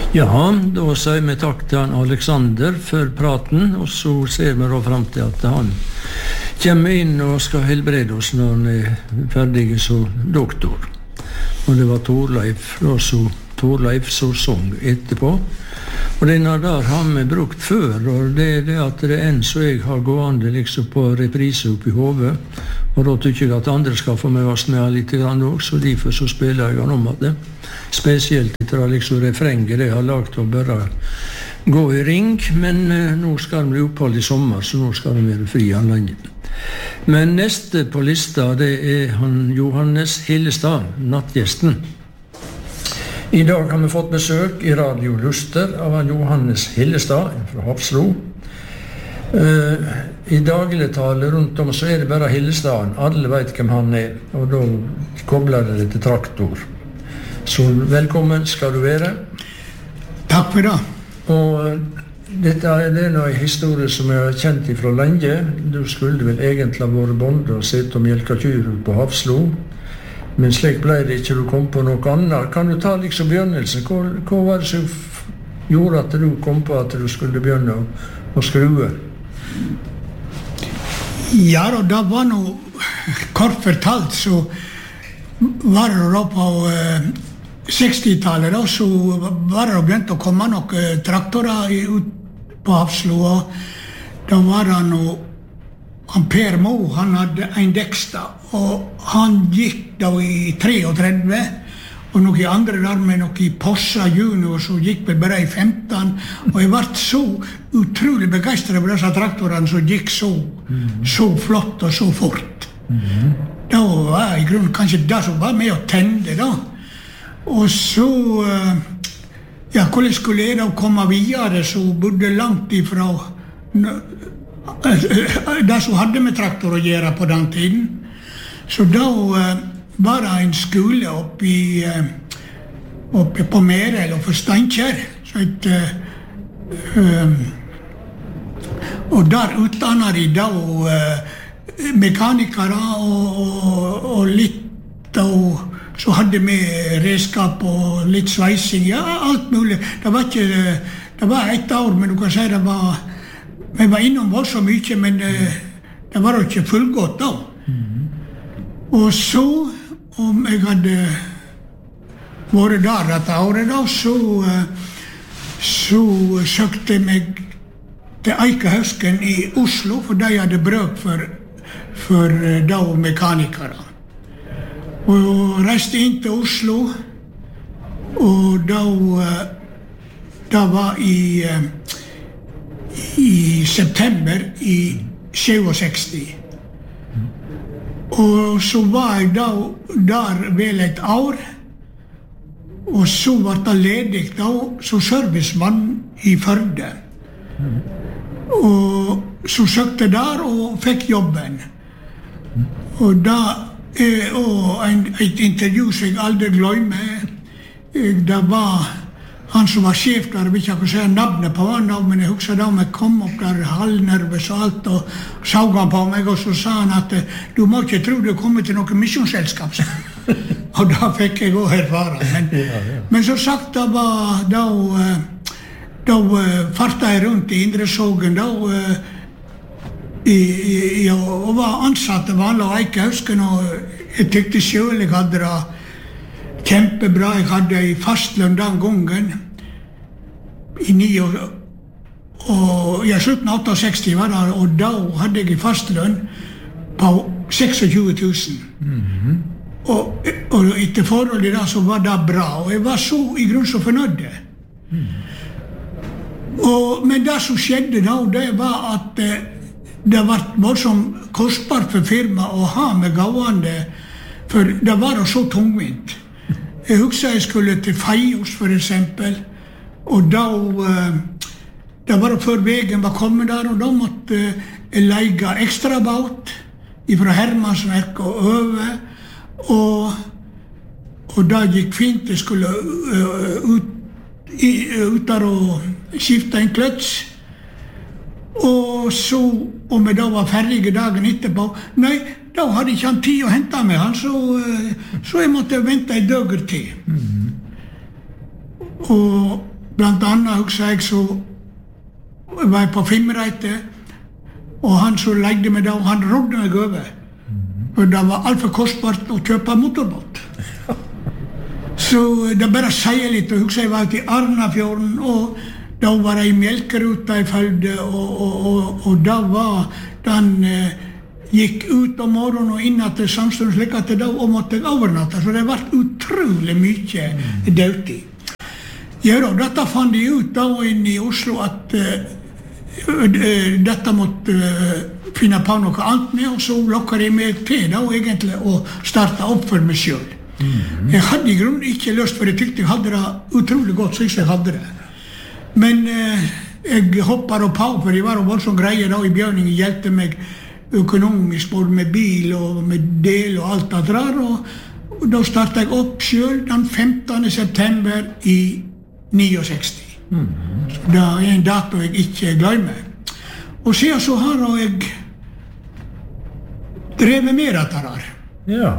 Ja, da sier vi takk til han Alexander for praten, og så ser vi da frem til at han kommer inn og skal helbrede oss når han ferdig som doktor. Og det var Torleif som sang etterpå. Og denne der har vi brukt før, og det er det at det enn så jeg har gående liksom på reprise opp i hodet, og da tykker jeg at andre skal få med oss med litt grann også, så derfor så spiller jeg han om at det. Spesielt etter liksom refrenget det har lagt å bare gå i ring, men nå skal det bli opphold i sommer, så nå skal det være fri anledning. Men neste på lista, det er han Johannes Hillestad, nattgjesten. I dag har vi fått besøk i Radio Luster av han Johannes Hillestad fra Hafslo. I dagligtale rundt om så er det bare Hillestaden. Alle vet hvem han er, og da kobler det til traktor. Så velkommen skal du være. Takk for det. Og dette er en historie som jeg har kjent fra lenge. Du skulle vel egentlig ha vært bonde og sett og melka kyr på Hafslo. Men slik ble det ikke, du kom på noe annet. Kan du ta liksom begynnelsen? Hva var det som gjorde at du kom på at du skulle begynne å skrue? Ja, og det var noe kort fortalt, så var det da på 60-tallet, da, så var det begynt å komme noen traktorer ut på Hafslo, og da var det noe han Per Mo, han hadde en Dexter, og han gikk da i 33, og noen andre der med noen Possa Junior, så gikk vi bare i 15, og jeg ble så utrolig begeistret på disse traktorene som gikk så flott og så fort. Da var i grunnen kanskje det som var med å tende da. Og så, ja, hvordan skulle jeg da komme videre, så bodde langt ifra det som hadde med traktor å gjøre på den tiden. Så da var det en skole oppe på Merel og for Steinkjer. Og der utdannet de da mekanikere og litt, og så hadde vi redskap og litt sveising, ja, alt mulig. Det var et år, men du kan si det var vi var innom så mye, men det var jo ikke fullgått da. Og så, om jeg hadde vært der dette året da, så søkte jeg meg til Eikehausken i Oslo, for de hadde brøk for da mekanikere. Og reiste inn til Oslo, og da var i september i 67. Og så var jeg da der vel et år, og så var det ledig da, som servicemann i Førde. Og så søkte jeg der og fikk jobben. Og da et intervju som jeg aldri glemmer, det var han som var sjef der, jeg vil ikke si navnet på han, men jeg husker da om jeg kom opp der halvnervøs og alt, og så han på meg, og så sa han at du må ikke tro du kommer til noe misjonsselskap. Og da fikk jeg også erfare. Men så sagt, da fartet jeg rundt i Indresågen, og var ansatt vanlig av Eikehausken, og jeg tykte selv jeg hadde det kjempebra. Jeg hadde i fastlønn den gangen i 9 år, og jeg slutten av 68 var det, og da hadde jeg i fastlønn på 26 000. Og etter forholdet da så var det bra, og jeg var så i grunn så fornøyd. Men det som skjedde da, det var at det var voldsomt kostbart for firma å ha med gående, for det var så tungvint. Jeg husker jeg skulle til Feios for eksempel, og da var det før veien var kommet der, og da måtte jeg leie ekstra båt fra Hermansverk og øve, og da gikk fint. Jeg skulle ut der og skifte en kløts, og så, om jeg da var ferdig dagen etterpå, nei, da hadde ikke han tid å hente meg han, så jeg måtte vente en døger til. Og blant annet husker jeg så var jeg på Fimreite, og han som legde meg da, han rådde meg over. For det var alt for kostbart å kjøpe motorbåt. Så det bare sier litt, og husker jeg var ute i Arnafjorden, og da var jeg i Melkeruta i Følde, og da var den gikk ut om morgenen og inn til samfunnet, slik at da måtte jeg overnatte, så det var utrolig mye dødtid. Ja da, dette fant jeg ut da inne i Oslo at dette måtte finne på noe annet med, og så lokket jeg meg til da, egentlig å starte opp for meg selv. Jeg hadde i grunnen ikke lyst, for jeg tykte jeg hadde det utrolig godt, så jeg hadde det. Men jeg hoppet opp på, for jeg var voldsomt greie da i Bjørningen, hjelpte meg økonomisk, både med bil og med del og alt det der, og da startet jeg opp selv den 15. september i 69. Det en dato jeg ikke glemmer. Og siden så har jeg drevet med dette der. Ja.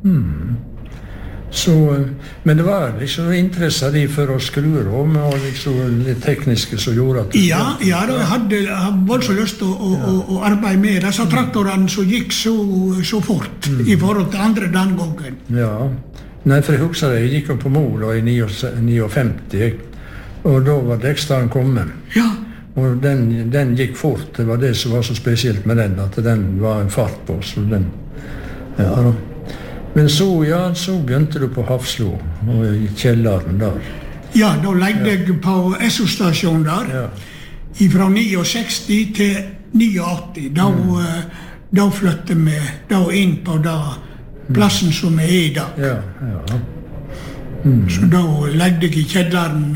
Så, men det var liksom interesse de for å skru om, og liksom litt tekniske som gjorde at... Ja, da, jeg hadde voldsomt lyst til å arbeide med disse traktorene som gikk så fort i forhold til andre den gangen. Ja, nei, for jeg husker det, jeg gikk på Mola i 59, og da var Dekstaden kommet. Ja. Og den gikk fort, det var det som var så spesielt med den, at den var en fart på, så den... Ja da. Men så begynte du på Hafslo, og i kjelleren der. Ja, da legde jeg på SO-stasjonen der, fra 69 til 89. Da flyttet vi da inn på plassen som vi i dag. Ja. Så da legde jeg i kjelleren,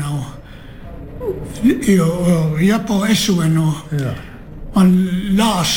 og jeg på SO-en, og han las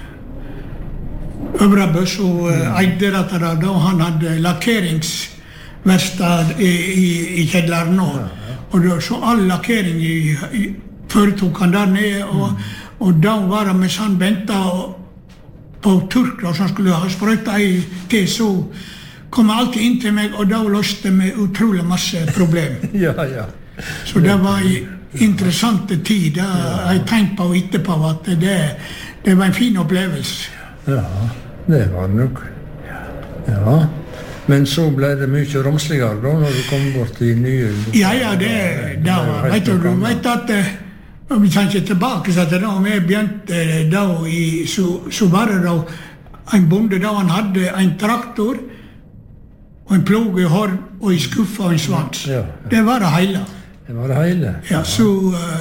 Øvrebøs og eide dette da han hadde lakkeringsverkstad i kjelleren nå. Og så all lakkering foretok han der nede, og da var det mens han ventet på turkler som skulle ha sprøytet til, så kom jeg alltid inn til meg, og da løste meg utrolig masse problem. Ja. Så det var en interessant tid, da jeg tenkte på etterpå at det var en fin opplevelse. Ja, det var det nok. Ja, men så ble det mye romsligere da, når du kom bort i nye... Ja, da vet du vet at, vi kan ikke tilbake, så da vi begynte da, så var det da en bonde da, han hadde en traktor, og en plog i hård, og en skuffe og en svans. Ja. Det var det hele. Det var det hele? Ja, så...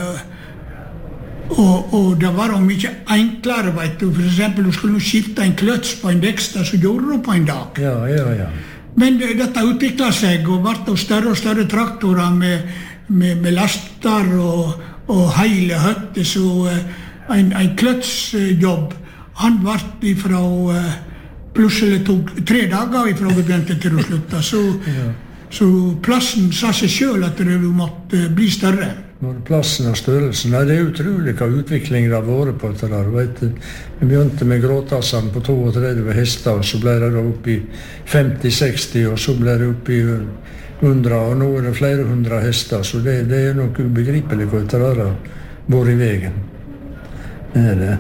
Og det var mye enklere, vet du. For eksempel, du skulle skifte en kløts på en Dekstad, så gjorde du på en dag. Ja. Men dette utviklet seg, og ble større og større traktorer med laster og hele høtter, så en kløtsjobb, han ble fra plutselig tok 3 dager fra vi begynte til å slutte. Så plassen sa seg selv at det måtte bli større. Både plassen og størrelsen. Nei, det er utrolig hva utviklingen har vært på dette der. Vet du, vi begynte med gråtassene på 32 hester, og så ble det opp i 50-60, og så ble det opp i 100, og nå er det flere 100 hester, så det er nok ubegripelig hva dette der har vært i veien. Det er det.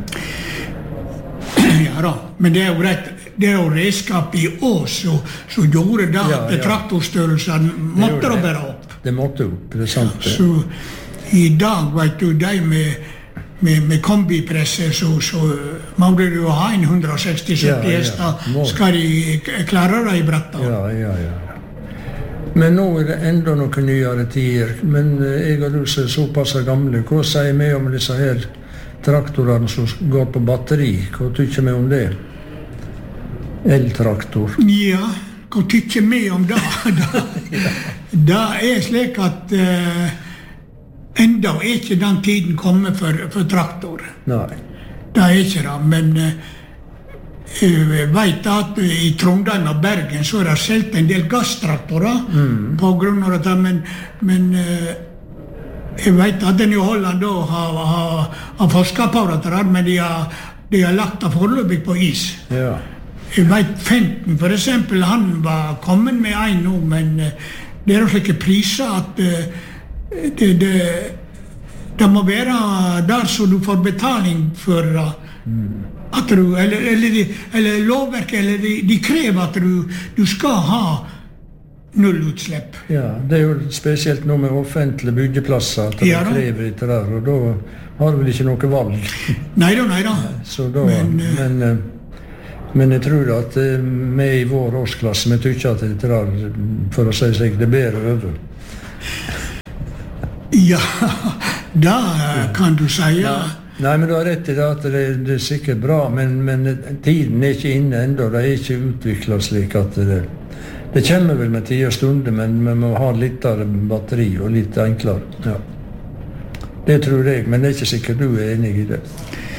Ja da, men det er jo greit. Det er jo redskap i ås, så gjorde det at traktorstørrelsen måtte da bare opp. Det måtte opp, det er sant det. Så i dag, vet du, de med kombipresser, så må du jo ha en 160-70 hester, skal de klare det i brettet. Ja. Men nå er det enda noen nyere tider, men jeg og du er såpass gamle. Hva sier vi om disse her traktorene som går på batteri? Hva tykker vi om det? Eltraktor. Ja, hva tykker vi om det? Det er slik at enda er ikke den tiden kommet for traktor. Nei. Det er ikke det, men jeg vet at i Trondheim og Bergen så er det selv en del gasstraktorer på grunn av dette, men jeg vet at den i Holland da har forsket på dette, men de har lagt det foreløpig på is. Ja. Jeg vet Fenton, for eksempel, han var kommet med en nå, men det er jo slike priser at det må være der så du får betaling for at du, eller lovverket, eller de krever at du skal ha nullutslipp. Ja, det jo spesielt noe med offentlige byggeplasser, at de krever etter der, og da har du vel ikke noe valg. Neida. Så da, men jeg tror at vi i vår årsklasse, vi tykker at det der, for å si seg, det bedre over. Ja, da kan du si, ja. Nei, men du har rett i det at det sikkert bra, men tiden ikke inne enda, det ikke utviklet slik at det kommer vel med tid og stunder, men vi må ha litt av batteri og litt enklere. Ja. Det tror jeg, men det ikke sikkert du enig i det.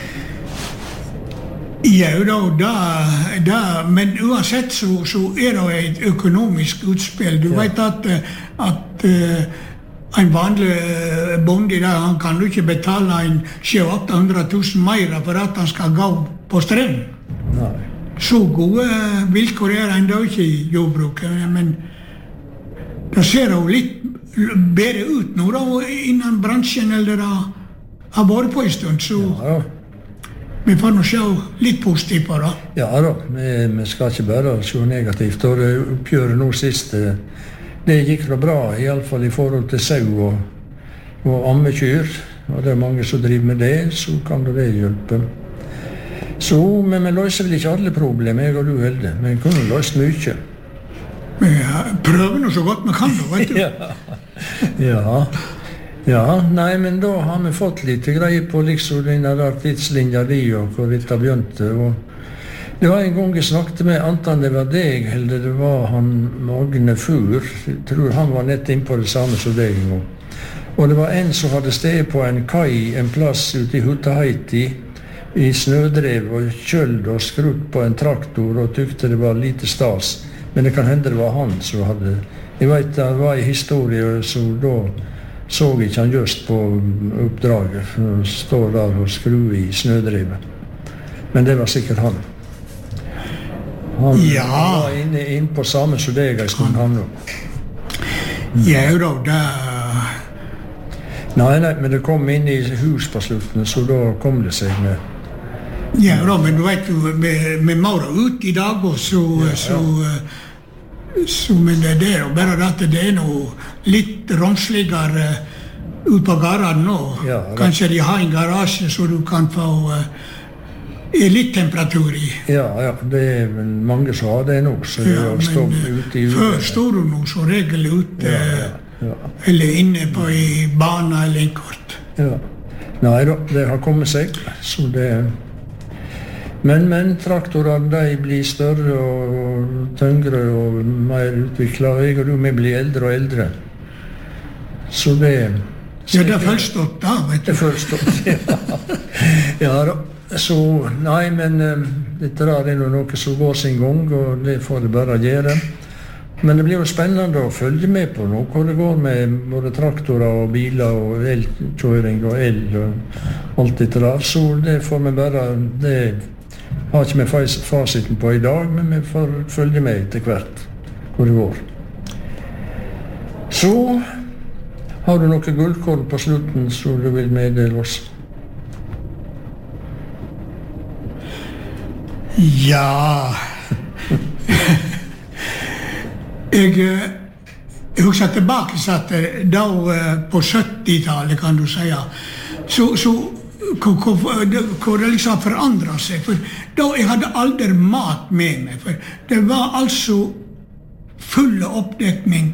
Ja, da, men uansett så det et økonomisk utspill. Du vet at en vanlig bonde der, han kan jo ikke betale 700 000-800 000 mer for at han skal gå på strøm. Nei. Så gode vilkår enda ikke i jordbruket, men det ser jo litt bedre ut nå da, innan bransjen eller det har vært på en stund, så vi får nå se litt positivt på det. Ja da, vi skal ikke bare se negativt, og det oppgjøret nå sist, det gikk da bra, i alle fall i forhold til sau og ammekyr, og det mange som driver med det, så kan det hjelpe. Så, men vi løser vel ikke alle problemer, jeg og du Hilde, men vi kunne løst mye. Vi prøver nå så godt vi kan da, vet du. Ja, nei, men da har vi fått litt greier på liksom denne der tidslinja di og hvor dette begynte, og det var en gang jeg snakket med, anten det var deg, eller det var han Magne Fur, jeg tror han var nett inn på det samme som deg en gang. Og det var en som hadde sted på en kai, en plass ute i Hutaheiti, i snødrev og kjøld og skrutt på en traktor og tykte det var lite stas. Men det kan hende det var han som hadde... Jeg vet det var en historie, så da så ikke han just på oppdraget, for han står der og skruer i snødrevet. Men det var sikkert han. Han var inne på samme som deg en stund, han nå. Ja, da, Nei, men det kom inn i hus på slutten, så da kom det seg med. Ja, da, men du vet jo, vi må da ut i dag, og men det jo bare at det noe litt romsligere ut på garaen nå. Ja, kanskje de har en garasje så du kan få litt temperatur i. Ja, det vel mange som har det nå, så det stå ute i før står du nå så regel ute, eller inne på i bana eller en kort. Ja. Nei da, det har kommet seg, så det... Men traktorene, de blir større og tyngre og mer utviklet. Jeg og du, vi blir eldre og eldre. Så det... Ja, det er førstått da, vet du. Det er førstått, ja da. Så, nei, men dette er noe som går sin gang, og det får det bare gjøre. Men det blir jo spennende å følge med på nå, hvor det går med både traktorer og biler og elkjøring og el og alt dette der. Så det får vi bare... Det har ikke vi fasiten på i dag, men vi får følge med etter hvert hvor det går. Så har du noe gullkorn på slutten som du vil meddele oss? Ja... Jeg husker tilbake at da på 70-tallet, kan du si, så hvor det liksom forandret seg. For da jeg hadde aldri mat med meg. For det var altså full oppdekning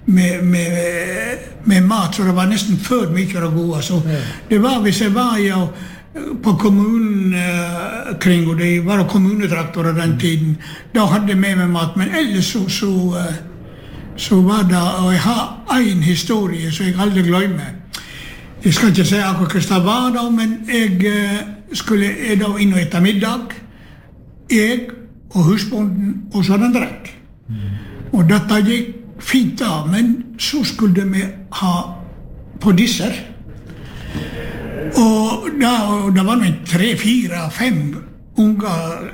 med mat, så det var nesten for mye og gode. Så det var, hvis jeg var på kommunen kring, og det var kommunetraktorer den tiden, da hadde jeg med meg mat. Men ellers så var det, og jeg har en historie som jeg aldri glemmer. Jeg skal ikke si akkurat hva det var da, men jeg skulle da inn og ete middag. Jeg og husbonden og så den drekk. Og dette gikk fint da, men så skulle vi ha på disser. Og det var noen 3, 4, 5 unger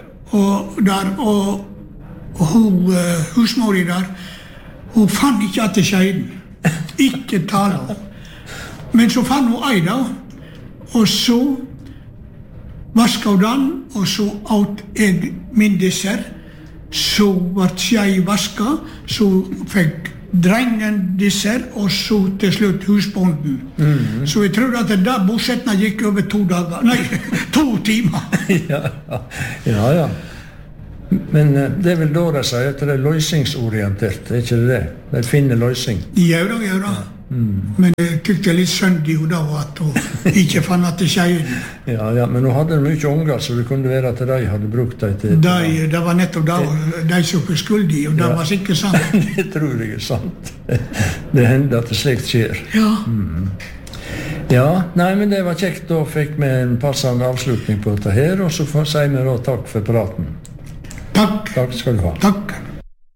og husmori der, hun fann ikke at det skjedde. Ikke tale om. Men så fann hun ei da, og så vaska hun den, og så åt jeg min dessert. Så ble jeg vaska, så fikk drengen dessert, og så til slutt husbonden. Så jeg tror at da bosettene gikk over 2 dager, nei, 2 timer. Ja. Men det vel da de sier at det løsningsorientert, ikke det? Det finner løsning. Ja da. Men jeg tykte litt synd i henne da, at hun ikke fann at det skjer. Ja, men hun hadde mye unger, så det kunne være at de hadde brukt dem til... Det var nettopp da, de som var skyldige, og det var sikkert sant. Det tror jeg sant. Det hender at det slikt skjer. Ja. Ja, nei, men det var kjekt. Da fikk vi en passende avslutning på dette her, og så sier vi da takk for praten. Takk. Takk skal du ha. Takk.